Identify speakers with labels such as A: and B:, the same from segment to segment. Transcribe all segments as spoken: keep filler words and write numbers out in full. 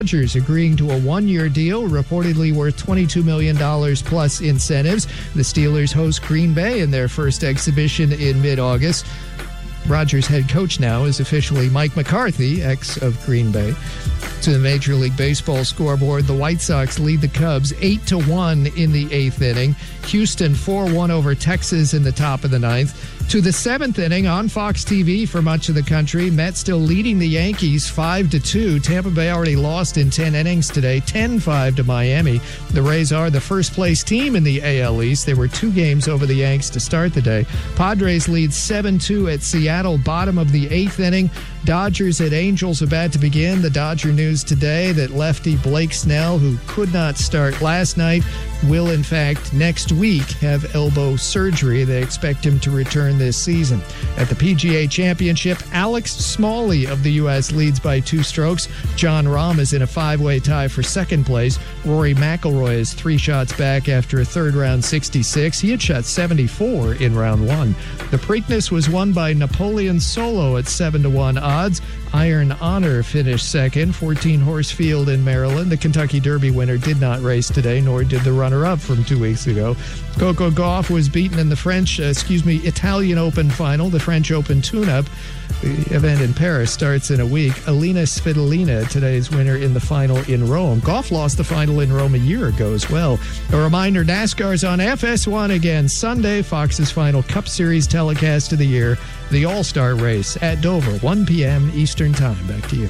A: Dodgers agreeing to a one-year deal reportedly worth twenty-two million dollars plus incentives. The Steelers host Green Bay in their first exhibition in mid-August. Rogers' head coach now is officially Mike McCarthy, ex of Green Bay. To the Major League Baseball scoreboard, the White Sox lead the Cubs eight to one in the eighth inning. Houston four one over Texas in the top of the ninth. To the seventh inning on Fox T V for much of the country. Mets still leading the Yankees five to two. Tampa Bay already lost in ten innings today, ten five to Miami. The Rays are the first place team in the A L East. They were two games over the Yanks to start the day. Padres lead seven two at Seattle, bottom of the eighth inning. Dodgers at Angels about to begin. The Dodger news today that lefty Blake Snell, who could not start last night, will in fact next week have elbow surgery. They expect him to return this season. At the P G A Championship, Alex Smalley of the U S leads by two strokes. Jon Rahm is in a five-way tie for second place. Rory McIlroy is three shots back after a third-round sixty-six. He had shot seventy-four in round one. The Preakness was won by Napoleon Solo at seven to one odds. Iron Honor finished second, fourteen-horse field in Maryland. The Kentucky Derby winner did not race today, nor did the runner-up from two weeks ago. Coco Gauff was beaten in the French, uh, excuse me, Italian Open final, the French Open tune-up. The event in Paris starts in a week. Alina Svitolina, today's winner in the final in Rome. Gauff lost the final in Rome a year ago as well. A reminder, NASCAR's on F S one again Sunday, Fox's final Cup Series telecast of the year, the All-Star Race at Dover, one p.m. Eastern Time. Back to you.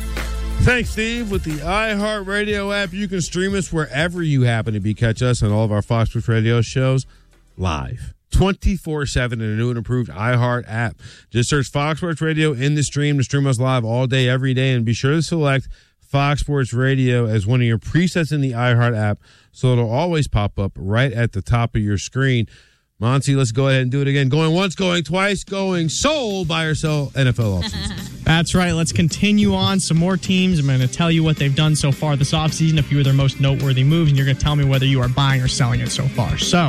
B: Thanks, Steve. With the iHeartRadio app, you can stream us wherever you happen to be. Catch us on all of our Fox Sports Radio shows live, twenty-four seven in a new and improved iHeart app. Just search Fox Sports Radio in the stream to stream us live all day, every day, and be sure to select Fox Sports Radio as one of your presets in the iHeart app so it'll always pop up right at the top of your screen. Monty, let's go ahead and do it again. Going once, going twice, going sold, buy or sell N F L offseason.
C: That's right. Let's continue on. Some more teams. I'm going to tell you what they've done so far this offseason, a few of their most noteworthy moves, and you're going to tell me whether you are buying or selling it so far. So,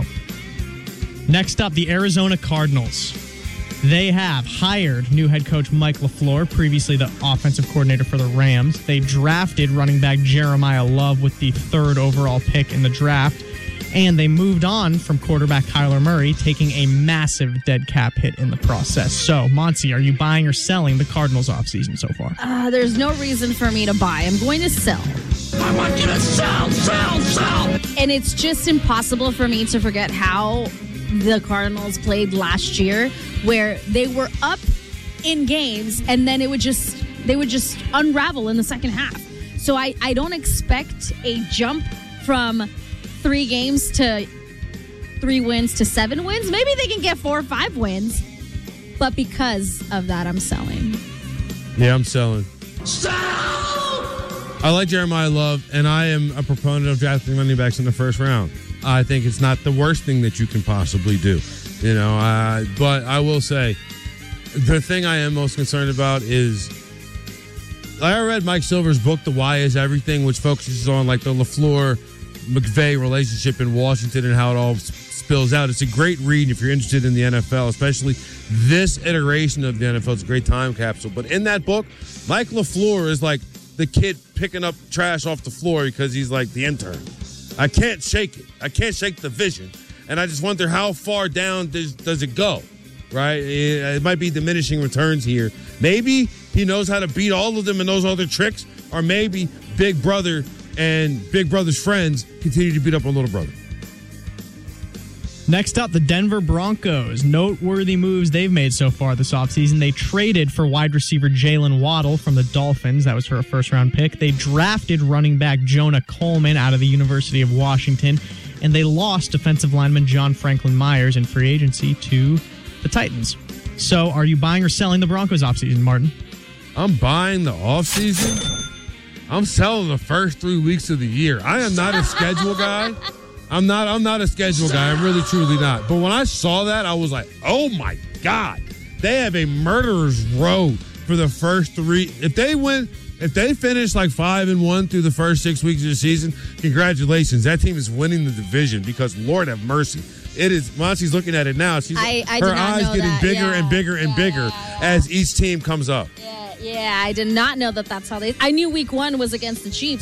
C: next up, the Arizona Cardinals. They have hired new head coach Mike LaFleur, previously the offensive coordinator for the Rams. They drafted running back Jeremiah Love with the third overall pick in the draft. And they moved on from quarterback Kyler Murray, taking a massive dead cap hit in the process. So, Monty, are you buying or selling the Cardinals offseason so far?
D: Uh, there's no reason for me to buy. I'm going to sell.
E: I want you to sell, sell, sell.
D: And it's just impossible for me to forget how the Cardinals played last year, where they were up in games and then it would just they would just unravel in the second half. So I, I don't expect a jump from three games to three wins to seven wins. Maybe they can get four or five wins. But because of that, I'm selling.
B: Yeah, I'm selling.
E: Sell!
B: I like Jeremiah Love, and I am a proponent of drafting running backs in the first round. I think it's not the worst thing that you can possibly do. You know, uh, but I will say, the thing I am most concerned about is, I read Mike Silver's book, The Why Is Everything, which focuses on like the LaFleur McVay relationship in Washington and how it all spills out. It's a great read if you're interested in the N F L, especially this iteration of the N F L. It's a great time capsule. But in that book, Mike LaFleur is like the kid picking up trash off the floor because he's like the intern. I can't shake it. I can't shake the vision. And I just wonder how far down does, does it go, right? It, it might be diminishing returns here. Maybe he knows how to beat all of them and knows all their tricks, or maybe Big Brother and Big Brother's friends continue to beat up on Little Brother.
C: Next up, the Denver Broncos. Noteworthy moves they've made so far this offseason. They traded for wide receiver Jalen Waddle from the Dolphins. That was for a first-round pick. They drafted running back Jonah Coleman out of the University of Washington. And they lost defensive lineman John Franklin Myers in free agency to the Titans. So are you buying or selling the Broncos offseason, Martin?
B: I'm buying the offseason. I'm selling the first three weeks of the year. I am not a schedule guy. I'm not I'm not a schedule guy. I'm really, truly not. But when I saw that, I was like, oh, my God. They have a murderer's row for the first three. If they win, if they finish like five and one through the first six weeks of the season, congratulations. That team is winning the division because, Lord have mercy. It is. Monty's looking at it now. She's,
D: I, I
B: her
D: did not
B: eyes
D: know
B: getting
D: that.
B: bigger
D: yeah.
B: and bigger and
D: yeah,
B: bigger
D: yeah, yeah.
B: as each team comes up.
D: Yeah, Yeah, I did not know that that's how they. I knew week one was against the Chiefs.